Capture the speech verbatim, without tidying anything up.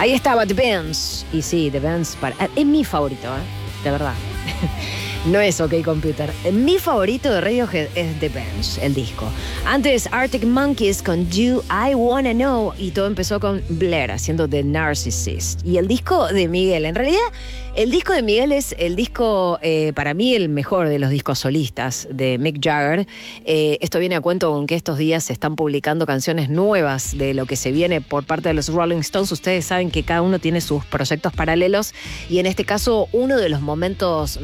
Ahí estaba The Benz. Y sí, The Benz para... es mi favorito, ¿eh? De verdad. No es OK Computer. Mi favorito de Radiohead es The Benz, el disco. Antes Arctic Monkeys con Do I Wanna Know, y todo empezó con Blair haciendo The Narcissist. Y el disco de Miguel, en realidad el disco de Miguel es el disco, eh, para mí, el mejor de los discos solistas de Mick Jagger. Eh, esto viene a cuento con que estos días se están publicando canciones nuevas de lo que se viene por parte de los Rolling Stones. Ustedes saben que cada uno tiene sus proyectos paralelos, y en este caso uno de los momentos